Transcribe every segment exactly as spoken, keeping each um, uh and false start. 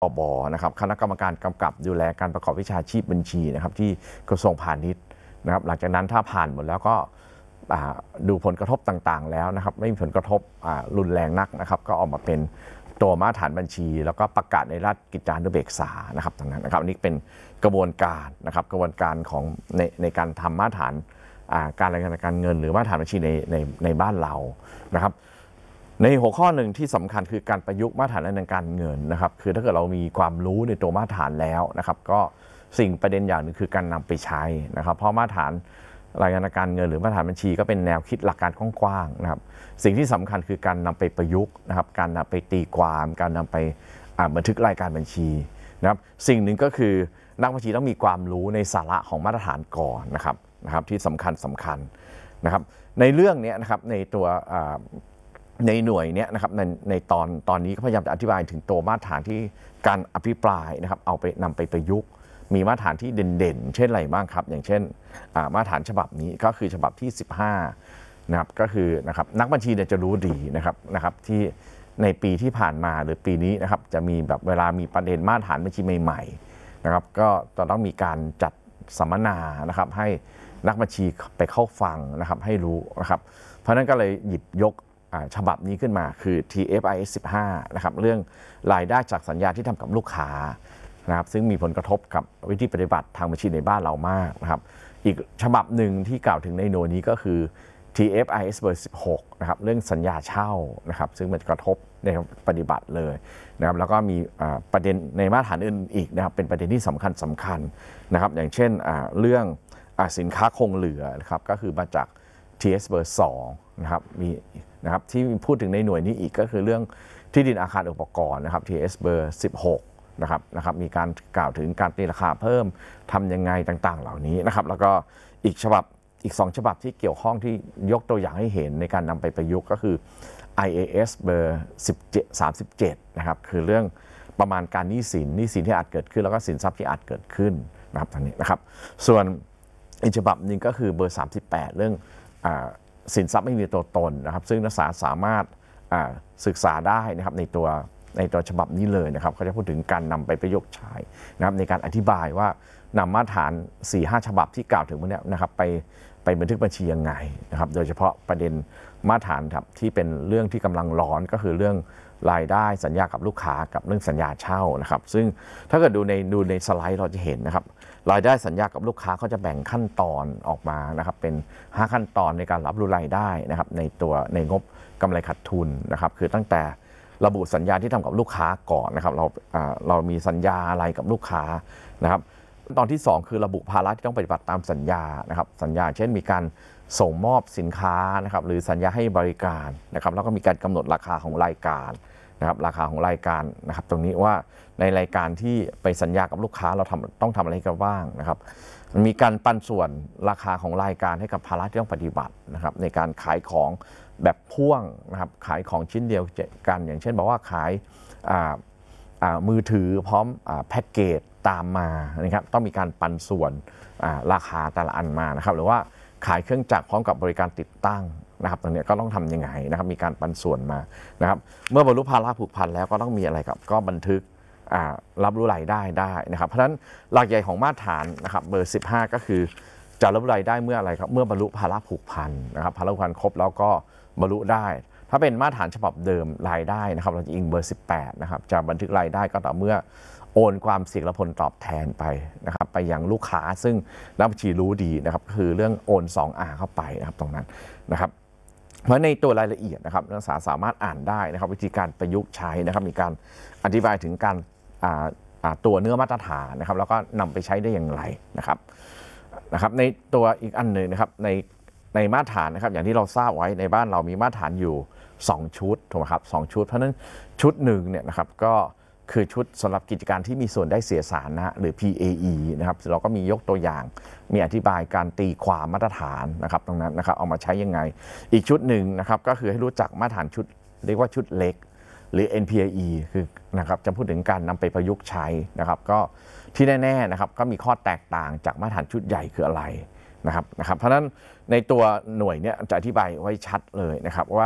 ปบนะครับคณะกรรมการกำกับดูแลการประกอบวิชาชีพบัญชีนะครับที่กระทรวงพาณิชย์นะครับหลังจากนั้นถ้าผ่านหมดแล้วก็ดูผลกระทบต่างๆแล้วนะครับไม่มีผลกระทบรุนแรงนักนะครับก็ออกมาเป็นตัวมาตรฐานบัญชีแล้วก็ประกาศในราชกิจจานุเบกษานะครับตรงนั้นนะครับอันนี้เป็นกระบวนการนะครับกระบวนการของในในการทำมาตรฐานการรายงานการเงินหรือมาตรฐานบัญชีในในในบ้านเรานะครับในหัวข้อหนึ่งที่สำคัญคือการประยุกต์มาตรฐานในการเงินนะครับคือถ้าเกิดเรามีความรู้ในตัวมาตรฐานแล้วนะครับก็สิ่งประเด็นอย่างหนึ่งคือการนำไปใช้นะครับเพราะมาตรฐานรายงานการเงินหรือมาตรฐานบัญชีก็เป็นแนวคิดหลักการกว้างๆนะครับสิ่งที่สำคัญคือการนำไปประยุกต์นะครับการนำไปตีความการนำไปบันทึกรายการบัญชีนะครับสิ่งหนึ่งก็คือนักบัญชีต้องมีความรู้ในสาระของมาตรฐานก่อนนะครับนะครับที่สำคัญสำคัญนะครับในเรื่องนี้นะครับในตัวในหน่วยนี้นะครับในในตอนตอนนี้ก็พยายามจะอธิบายถึงตัวมาตรฐานที่การอภิปรายนะครับเอาไปนำไปประยุกต์มีมาตรฐานที่เด่นๆเช่นอะไรบ้างครับอย่างเช่นมาตรฐานฉบับนี้ก็คือฉบับที่สิบห้านะครับก็คือนะครับนักบัญชีเนี่ยจะรู้ดีนะครับนะครับที่ในปีที่ผ่านมาหรือปีนี้นะครับจะมีแบบเวลามีประเด็นมาตรฐานบัญชีใหม่ๆนะครับก็จะต้องมีการจัดสัมมนานะครับให้นักบัญชีไปเข้าฟังนะครับให้รู้นะครับเพราะนั้นก็เลยหยิบยกฉบับนี้ขึ้นมาคือ ที เอฟ ไอ เอส สิบห้านะครับเรื่องรายได้จากสัญญาที่ทำกับลูกค้านะครับซึ่งมีผลกระทบกับวิธีปฏิบัติทางบัญชีในบ้านเรามากนะครับอีกฉบับหนึ่งที่กล่าวถึงในโนนี้ก็คือ ที เอฟ ไอ เอส เบอร์สิบหกนะครับเรื่องสัญญาเช่านะครับซึ่งมันกระทบในปฏิบัติเลยนะครับแล้วก็มีประเด็นในมาตรฐานอื่นอีกนะครับเป็นประเด็นที่สำคัญสำคัญนะครับอย่างเช่นเรื่องสินค้าคงเหลือนะครับก็คือมาจาก ที เอส เบอร์สองนะครับมีนะครับที่พูดถึงในหน่วยนี้อีกก็คือเรื่องที่ดินอาคารอุปกรณ์นะครับ ที เอส เบอร์สิบหกนะครับนะครับมีการกล่าวถึงการตีราคาเพิ่มทำยังไงต่างๆเหล่านี้นะครับแล้วก็อีกฉบับอีกสองฉบับที่เกี่ยวข้องที่ยกตัวอย่างให้เห็นในการนำไปประยุกต์ก็คือ ไอ เอ เอส เบอร์สามสิบเจ็ดนะครับคือเรื่องประมาณการหนี้สินหนี้สินที่อาจเกิดขึ้นแล้วก็สินทรัพย์ที่อาจเกิดขึ้นนะครับทางนี้นะครับส่วนอีกฉบับหนึ่งก็คือเบอร์สามสิบแปดเรื่องสินทรัพย์ไม่มีตัวตนนะครับซึ่งนักศึกษาสามารถศึกษาได้นะครับในตัวในตัวฉบับนี้เลยนะครับเขาจะพูดถึงการนำไปประยุกต์ใช้นะครับในการอธิบายว่านำมาตรฐาน สี่ห้า ฉบับที่กล่าวถึงพวกนี้นะครับไปไปบันทึกบัญชียังไงนะครับโดยเฉพาะประเด็นมาตรฐานครับที่เป็นเรื่องที่กำลังร้อนก็คือเรื่องรายได้สัญญากับลูกค้ากับเรื่องสัญญาเช่านะครับซึ่งถ้าเกิดดูในดูในสไลด์เราจะเห็นนะครับรายได้สัญญากับลูกค้าเขาจะแบ่งขั้นตอนออกมานะครับเป็นห้าขั้นตอนในการรับรู้รายได้นะครับในตัวในงบกำไรขาดทุนนะครับคือตั้งแต่ระบุสัญญาที่ทำกับลูกค้าก่อนนะครับเราเรามีสัญญาอะไรกับลูกค้านะครับตอนที่สองคือระบุภาระที่ต้องปฏิบัติตามสัญญานะครับสัญญาเช่นมีการส่งมอบสินค้านะครับหรือสัญญาให้บริการนะครับแล้วก็มีการกำหนดราคาของรายการนะครับราคาของรายการนะครับตรงนี้ว่าในรายการที่ไปสัญญากับลูกค้าเราทำต้องทำอะไรกันบ้างนะครับมีการปันส่วนราคาของรายการให้กับภาระที่ต้องปฏิบัตินะครับในการขายของแบบพ่วงนะครับขายของชิ้นเดียวกันอย่างเช่นบอกว่าขายมือถือพร้อมแพ็กเกจตามมานะครับต้องมีการปันส่วนราคาแต่ละอันมานะครับหรือว่าขายเครื่องจักรพร้อมกับบริการติดตั้งนะครับตรงนี้ก็ต้องทำยังไงนะครับมีการปันส่วนมานะครับเมื่อบรรลุภาระผูกพันแล้วก็ต้องมีอะไรกับก็บันทึกรับรู้รายได้ได้นะครับเพราะฉะนั้นหลักใหญ่ของมาตรฐานนะครับเบอร์สิบห้าก็คือจะรับรู้รายได้เมื่ออะไรครับเมื่อบรรลุภาระผูกพันนะครับภาระผูกพันครบแล้วก็บรรลุได้ถ้าเป็นมาตรฐานฉบับเดิมรายได้นะครับเราจะอิงเบอร์สิบแปดนะครับจะบันทึกรายได้ก็ต่อเมื่อโอนความเสี่ยงและผลตอบแทนไปนะครับไปยังลูกค้าซึ่งนักบัญชีรู้ดีนะครับคือเรื่องโอน สองอาร์ เข้าไปนะครับตรงนั้นนะครับเพราะในตัวรายละเอียดนะครับนักศึกษาสามารถอ่านได้นะครับวิธีการประยุกต์ใช้นะครับมีการอธิบายถึงการตัวเนื้อมาตรฐานนะครับแล้วก็นำไปใช้ได้อย่างไรนะครับนะครับในตัวอีกอันหนึ่งนะครับในในมาตรฐานนะครับอย่างที่เราทราบไว้ในบ้านเรามีมาตรฐานอยู่สองชุดถูกไหมครับสองชุดเพราะฉะนั้นชุดหนึ่งเนี่ยนะครับก็คือชุดสำหรับกิจการที่มีส่วนได้เสียสารนะหรือ พี เอ อี นะครับเราก็มียกตัวอย่างมีอธิบายการตีความมาตรฐานนะครับตรงนั้นนะครับเอามาใช้ยังไงอีกชุดหนึ่งนะครับก็คือให้รู้จักมาตรฐานชุดเรียกว่าชุดเล็กหรือ เอ็น พี ไอ อี คือนะครับจะพูดถึงการนำไปประยุกต์ใช้นะครับก็ที่แน่ๆนะครับก็มีข้อแตกต่างจากมาตรฐานชุดใหญ่คืออะไรนะครับนะครับเพราะฉะนั้นในตัวหน่วยเนี่ยจะอธิบายไว้ชัดเลยนะครับว่า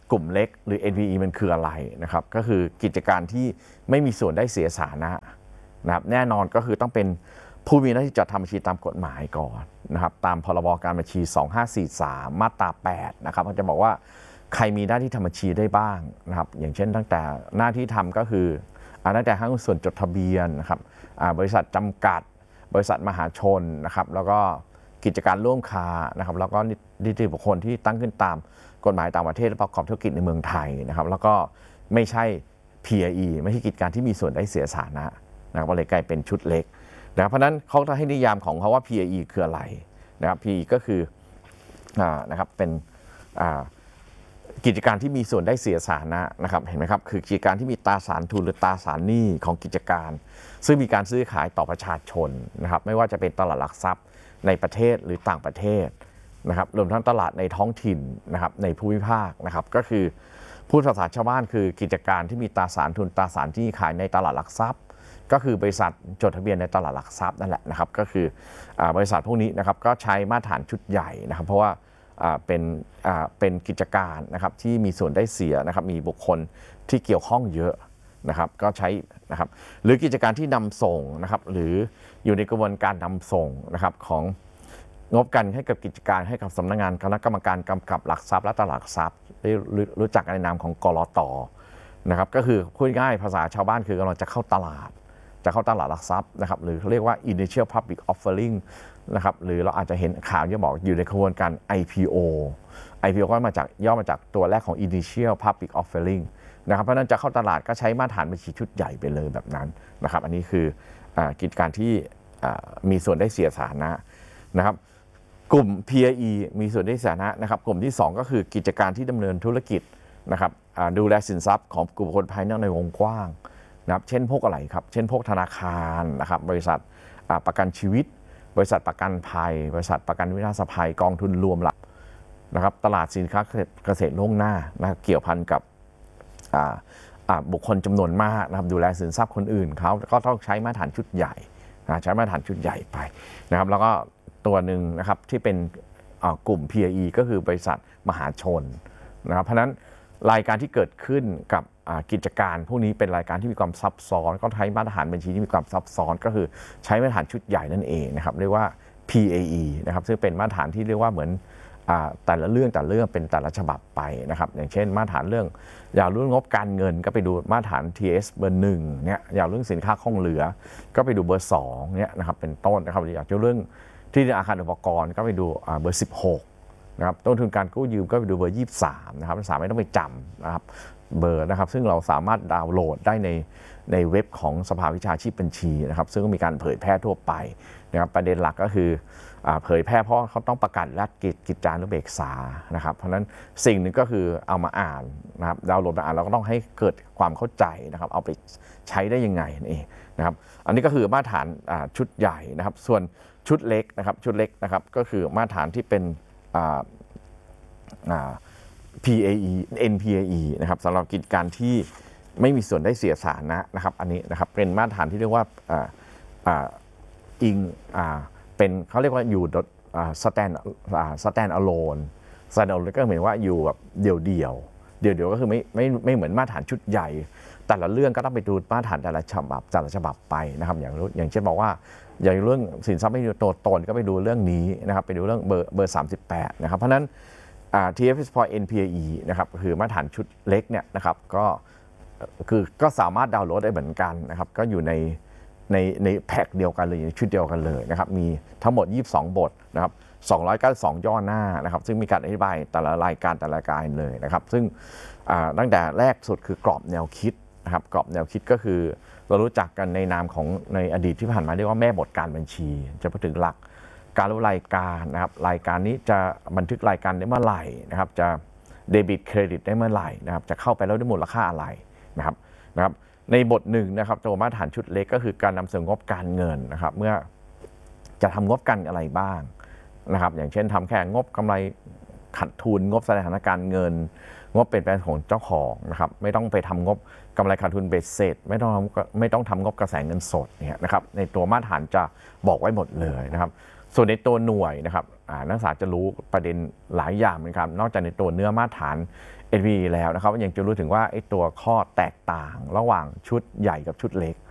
กลุ่มเล็กหรือ เอ็น พี อี มันคืออะไรนะครับก็คือกิจการที่ไม่มีส่วนได้เสียสานะนะครับแน่นอนก็คือต้องเป็นผู้มีหน้าที่จัดทำบัญชีตามกฎหมายก่อนนะครับตามพรบการบัญชีสองห้าสี่สามมาตราแปดนะครับเขาจะบอกว่าใครมีหน้าที่ทำบัญชีได้บ้างนะครับอย่างเช่นตั้งแต่หน้าที่ทำก็คือตั้งแต่ห้างหุ้นส่วนจดทะเบียนนะครับบริษัทจำกัดบริษัทมหาชนนะครับแล้วก็กิจการร่วมค้านะครับแล้วก็นิติบุคคลที่ตั้งขึ้นตามกฎหมายต่างประเทศและประกอบธุรกิจในเมืองไทยนะครับแล้วก็ไม่ใช่ พี ไอ อี ไม่ใช่กิจการที่มีส่วนได้เสียสานะนะครับก็เลยกลายเป็นชุดเล็กนะเพราะนั้นเขาจะให้นิยามของเขาว่า พี ไอ อี คืออะไรนะครับ พี ไอ อี ก็คืออ่านะครับเป็นอ่ากิจการที่มีส่วนได้เสียสานะนะครับเห็นไหมครับคือกิจการที่มีตราสารทุนหรือตราสารหนี้ของกิจการซึ่งมีการซื้อขายต่อประชาชนนะครับไม่ว่าจะเป็นตลาดหลักทรัพย์ในประเทศหรือต่างประเทศนะครับรวมทั้งตลาดในท้องถิ่นนะครับในภูมิภาคนะครับก็คือพูดภาษาชาวบ้านคือกิจการที่มีตราสารทุนตราสารที่ขายในตลาดหลักทรัพย์ก็คือบริษัทจดทะเบียนในตลาดหลักทรัพย์นั่นแหละนะครับก็คือบริษัทพวกนี้นะครับก็ใช้มาตรฐานชุดใหญ่นะครับเพราะว่าเป็นเป็นกิจการนะครับที่มีส่วนได้เสียนะครับมีบุคคลที่เกี่ยวข้องเยอะนะครับก็ใช้นะครับหรือกิจการที่นำส่งนะครับหรืออยู่ในกระบวนการนำส่งนะครับของงบการให้กับกิจการให้กับสำนักงานคณะกรรมการกำกับหลักทรัพย์และตลาดหลักทรัพย์ได้รู้จักในนามของกลต.นะครับก็คือพูดง่ายภาษาชาวบ้านคือกำลังจะเข้าตลาดจะเข้าตลาดหลักทรัพย์นะครับหรือเรียกว่า initial public offering นะครับหรือเราอาจจะเห็นข่าวที่บอกอยู่ในกระบวนการ ไอ พี โอ ไอ พี โอ ก็มาจากย่อมาจากตัวแรกของ initial public offering นะครับเพราะนั้นจะเข้าตลาดก็ใช้มาตรฐานบัญชีชุดใหญ่ไปเลยแบบนั้นนะครับอันนี้คือกิจการที่มีส่วนได้เสียสานะนะครับกลุ่ม พี ไอ อี มีส่วนได้เสียสานะนะครับกลุ่มที่สองก็คือกิจการที่ดำเนินธุรกิจนะครับดูแลสินทรัพย์ของกลุ่มคนภายนอกในวงกว้างนะครับเช่นพวกอะไรครับเช่นพวกธนาคารนะครับบริษัทประกันชีวิตบริษัทประกันภัยบริษัทประกันวินาศภัยกองทุนรวมหลักนะครับตลาดสินค้าเกษตรล่วงหน้านะเกี่ยวพันกับบุคคลจำนวนมากนะครับดูแลสินทรัพย์คนอื่นเขาก็ต้องใช้มาตรฐานชุดใหญ่ใช้มาตรฐานชุดใหญ่ไปนะครับแล้วก็ตัวหนึ่งนะครับที่เป็นกลุ่ม พี ไอ อี ก็คือบริษัทมหาชนนะครับเพราะนั้นรายการที่เกิดขึ้นกับกิจการพวกนี้เป็นรายการที่มีความซับซ้อนก็ใช้มาตรฐานบัญชีที่มีความซับซ้อนก็คือใช้มาตรฐานชุดใหญ่นั่นเองนะครับเรียกว่า พี ไอ อี นะครับซึ่งเป็นมาตรฐานที่เรียกว่าเหมือนแต่ละเรื่องแต่ละเรื่องเป็นแต่ละฉบับไปนะครับอย่างเช่นมาตรฐานเรื่องอยากรู้งบการเงินก็ไปดูมาตรฐาน ที เอส เบอร์หนึ่งเนี่ยอยากเรื่องสินค้าคล่องเหลือก็ไปดูเบอร์สองเนี่ยนะครับเป็นต้นนะครับอยากจะเรื่องที่อาคารอุปกรณ์ก็ไปดูเบอร์สิบหกนะครับต้นทุนการกู้ยืมก็ไปดูเบอร์ยี่สิบสามนะครับสามไม่ต้องไปจำนะครับเบอร์นะครับซึ่งเราสามารถดาวน์โหลดได้ในในเว็บของสภาวิชาชีพบัญชีนะครับซึ่งก็มีการเผยแพร่ทั่วไปนะครับประเด็นหลักก็คือเผยแพร่เพราะเขาต้องประกาศราชกิจจานุเบกษานะครับเพราะฉะนั้นสิ่งหนึ่งก็คือเอามาอ่านนะครับดาวน์โหลดมาอ่านเราก็ต้องให้เกิดความเข้าใจนะครับเอาไปใช้ได้ยังไงนั่นเองนะครับอันนี้ก็คือมาตรฐานชุดใหญ่นะครับส่วนชุดเล็กนะครับชุดเล็กนะครับก็คือมาตรฐานที่เป็นพี ไอ อี เอ็น พี ไอ อี นะครับสำหรับกิจการที่ไม่มีส่วนได้เสียสานะนะครับอันนี้นะครับเป็นมาตรฐานที่เรียกว่าอิงเป็นเขาเรียกว่าอยู่สแตนสแตนอะโลนสแตนอะโลนก็หมายว่าอยู่แบบเดี่ยวเดี่ยวเดี่ยวเดี่ยวก็คือไม่ไม่ไม่เหมือนมาตรฐานชุดใหญ่แต่ละเรื่องก็ต้องไปดูมาตรฐานแต่ละฉบับแต่ละฉบับไปนะครับอย่างอย่างเช่นบอกว่าอย่างเรื่องสินทรัพย์ไม่มีตัวตนก็ไปดูเรื่องนี้นะครับไปดูเรื่องเบอร์เบอร์สามสิบแปดนะครับเพราะนั้น ที เอฟ เอส พอ เอ็น พี ไอ อี นะครับคือมาตรฐานชุดเล็กเนี่ยนะครับก็คือก็สามารถดาวน์โหลดได้เหมือนกันนะครับก็อยู่ในในในแพ็กเดียวกันเลยชุดเดียวกันเลยนะครับมีทั้งหมดยี่สิบสองบทนะครับสองร้อยเก้าสิบสองย่อหน้านะครับซึ่งมีการอธิบายแต่ละรายการแต่ละรายการเลยนะครับซึ่งตั้งแต่แรกสุดคือกรอบแนวคิดนะครับกรอบแนวคิดก็คือเรารู้จักกันในนามของในอดีตที่ผ่านมาเรียกว่าแม่บทการบัญชีจะพูดถึงหลักการรู้รายการนะครับรายการนี้จะบันทึกรายการได้เมื่อไหร่นะครับจะเดบิตเครดิตได้เมื่อไหร่นะครับจะเข้าไปแล้วได้มูลค่าอะไรนะครับนะครับในบทหนึ่งนะครับตัวมาตรฐานชุดเล็กก็คือการนำเสนองบการเงินนะครับเมื่อจะทำงบกันอะไรบ้างนะครับอย่างเช่นทำแค่งบกำไรขาดทุนงบสถานการเงินงบเปลี่ยนแปลงของเจ้าของนะครับไม่ต้องไปทำงบกำไรขาดทุนเบ็ดเสร็จไม่ต้องไม่ต้องทำงบกระแสเงินสดเนี่ยนะครับในตัวมาตรฐานจะบอกไว้หมดเลยนะครับส่วนในตัวหน่วยนะครับนักศึกษาจะรู้ประเด็นหลายอย่างเหมือนกันนอกจากในตัวเนื้อมาตรฐานเอ็น วี แล้วนะครับยังจะรู้ถึงว่าไอ้ตัวข้อแตกต่างระหว่างชุดใหญ่กับชุดเล็ก